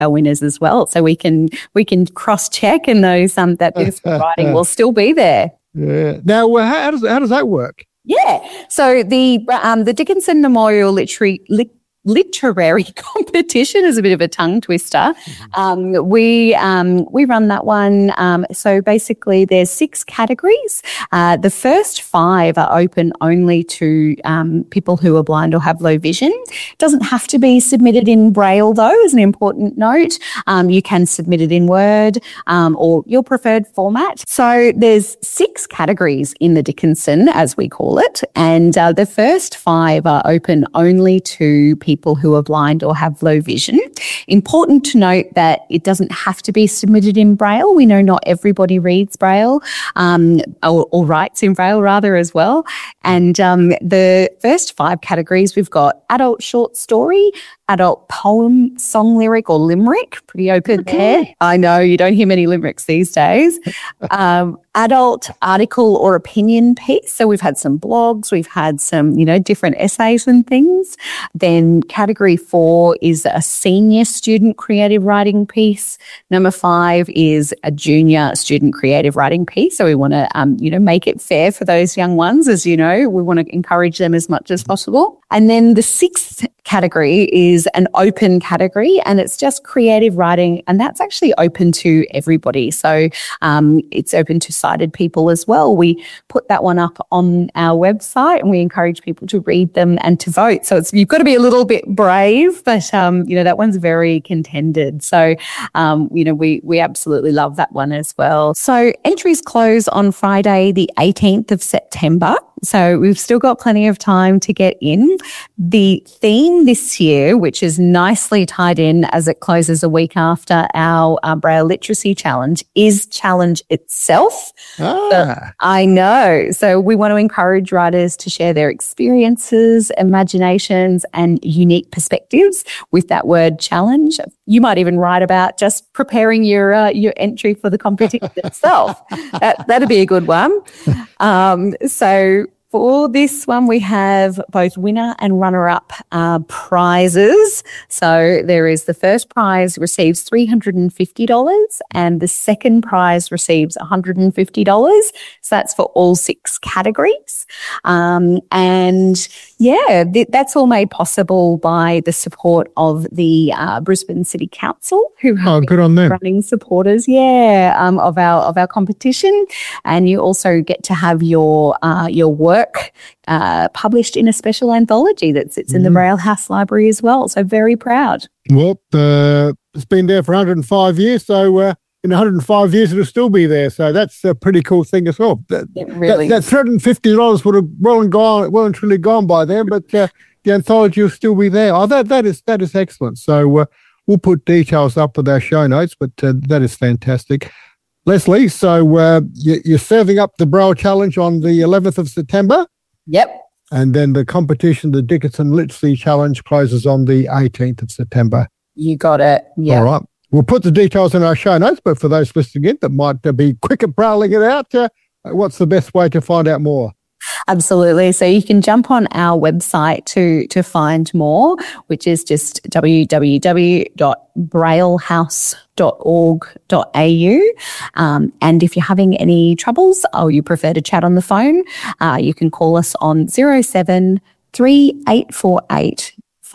our winners as well. So we can cross check, and those that bit of writing will still be there. Yeah. Now, how does that work? Yeah. So the Dickinson Memorial Literary Competition is a bit of a tongue twister. We run that one. So basically, there's 6 categories. The first 5 are open only to people who are blind or have low vision. It doesn't have to be submitted in Braille, though, is an important note. You can submit it in Word or your preferred format. So there's 6 categories in the Dickinson, as we call it, and the first 5 are open only to people who are blind or have low vision. Important to note that it doesn't have to be submitted in Braille. We know not everybody reads Braille or writes in Braille rather as well. And the first 5 categories, we've got adult short story, adult poem, song lyric or limerick, pretty open there. I know you don't hear many limericks these days. Adult article or opinion piece. So we've had some blogs, we've had some, different essays and things. Then category 4 is a senior student creative writing piece. Number 5 is a junior student creative writing piece. So we want to, make it fair for those young ones. As you know, we want to encourage them as much as possible. And then the 6th category is an open category, and it's just creative writing, and that's actually open to everybody. So it's open to sighted people as well. We put that one up on our website, and we encourage people to read them and to vote. So you've got to be a little bit brave, but that one's very contended. So we absolutely love that one as well. So entries close on Friday, the 18th of September. So we've still got plenty of time to get in. The theme this year, which is nicely tied in as it closes a week after our Braille Literacy Challenge, is challenge itself. I know. So we want to encourage writers to share their experiences, imaginations, and unique perspectives with that word challenge. You might even write about just preparing your entry for the competition itself. That'd be a good one. So for this one, we have both winner and runner-up prizes. So there is the first prize receives $350 and the second prize receives $150. So that's for all 6 categories. That's all made possible by the support of the Brisbane City Council, who have good on them. Running supporters, of our competition. And you also get to have your work published in a special anthology that sits in the Braille House Library as well. So very proud. Well, it's been there for 105 years, so in 105 years it'll still be there. So that's a pretty cool thing as well. That $350 would have well and truly gone by then, but the anthology will still be there. Oh, that is excellent. So we'll put details up with our show notes, but that is fantastic. Leslie, so you're serving up the Braille Challenge on the 11th of September. Yep. And then the competition, the Dickinson Literacy Challenge, closes on the 18th of September. You got it. Yeah. All right. We'll put the details in our show notes, but for those listening in that might be quick at browling it out, what's the best way to find out more? Absolutely. So you can jump on our website to find more, which is just www.braillehouse.org.au. And if you're having any troubles or you prefer to chat on the phone, you can call us on 07 3848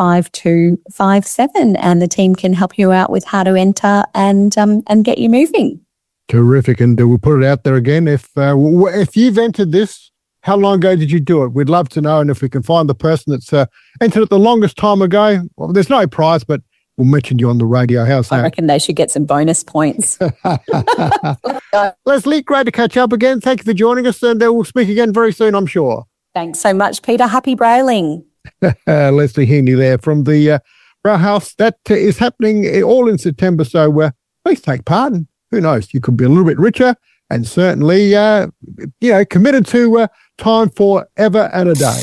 5257, and the team can help you out with how to enter and get you moving. Terrific. And we'll put it out there again. If you've entered this, how long ago did you do it? We'd love to know. And if we can find the person that's entered it the longest time ago, well, there's no prize, but we'll mention you on the radio. How's that? I reckon they should get some bonus points. Leslie, great to catch up again. Thank you for joining us, and we'll speak again very soon, I'm sure. Thanks so much, Peter. Happy brailing. Leslie Heaney there from the Braille House. That is happening all in September, so please take part. And who knows, you could be a little bit richer and certainly, committed to time forever and a day.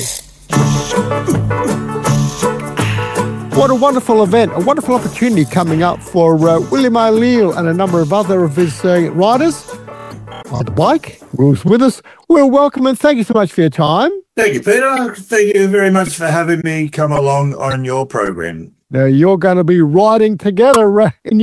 What a wonderful event, a wonderful opportunity coming up for William O'Leal and a number of other of his riders. On the bike, Will's with us. Will, welcome and thank you so much for your time. Thank you, Peter. Thank you very much for having me come along on your program. Now you're going to be riding together in